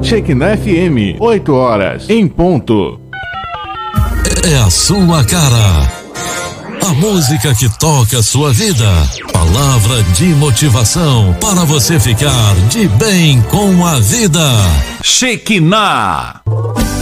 Shekinah FM, 8 horas, em ponto. É a sua cara. A música que toca a sua vida. Palavra de motivação para você ficar de bem com a vida. Shekinah.